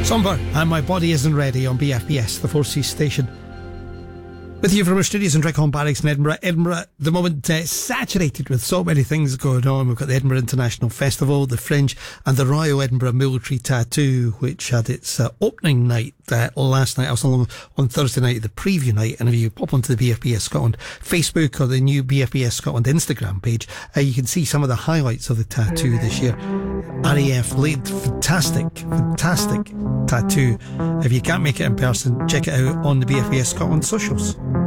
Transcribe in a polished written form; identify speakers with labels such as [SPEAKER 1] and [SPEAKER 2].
[SPEAKER 1] Somber and My Body Isn't Ready on BFBS, the 4C station. With you from our studios in Drickhorn Barracks in Edinburgh. Edinburgh, the moment, saturated with so many things going on. We've got the Edinburgh International Festival, the Fringe, and the Royal Edinburgh Military Tattoo, which had its opening night last night. I was along on Thursday night, the preview night. And if you pop onto the BFBS Scotland Facebook or the new BFBS Scotland Instagram page, you can see some of the highlights of the tattoo this year. RAF laid fantastic tattoo. If you can't make it in person, check it out on the BFBS Scotland socials.